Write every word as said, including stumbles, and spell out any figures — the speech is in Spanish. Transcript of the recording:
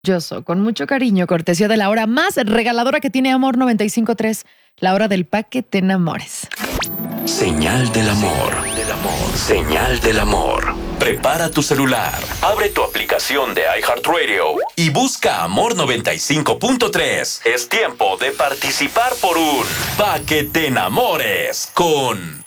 Maravilloso, con mucho cariño, cortesía de la hora más regaladora que tiene Amor noventa y cinco punto tres, la hora del pa' que te enamores. Señal del amor. Señal del amor. Prepara tu celular, abre tu aplicación de iHeartRadio y busca Amor noventa y cinco punto tres. Es tiempo de participar por un Pa' que te enamores con